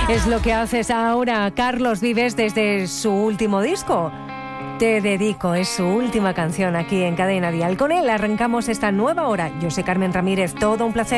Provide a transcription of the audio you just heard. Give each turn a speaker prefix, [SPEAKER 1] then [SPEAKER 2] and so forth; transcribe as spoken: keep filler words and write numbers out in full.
[SPEAKER 1] Es lo que haces ahora, Carlos Vives, desde su último disco. Te dedico, es su última canción aquí en Cadena Dial. Con él arrancamos esta nueva hora. Yo soy Carmen Ramírez, todo un placer.